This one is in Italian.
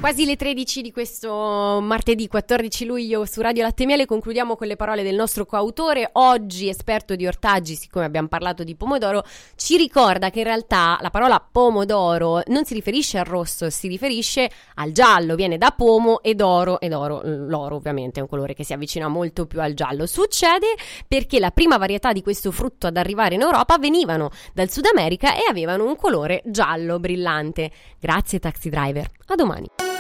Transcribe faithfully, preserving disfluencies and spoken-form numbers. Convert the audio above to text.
quasi le tredici di questo martedì quattordici luglio su Radio Latte e Miele. Concludiamo con le parole del nostro coautore, oggi esperto di ortaggi, siccome abbiamo parlato di pomodoro, ci ricorda che in realtà la parola pomodoro non si riferisce al rosso, si riferisce al giallo, viene da pomo ed oro, ed oro, l'oro ovviamente è un colore che si avvicina molto più al giallo. Succede perché la prima varietà di questo frutto ad arrivare in Europa venivano dal Sud America e avevano un colore giallo brillante. Grazie taxi driver, a domani.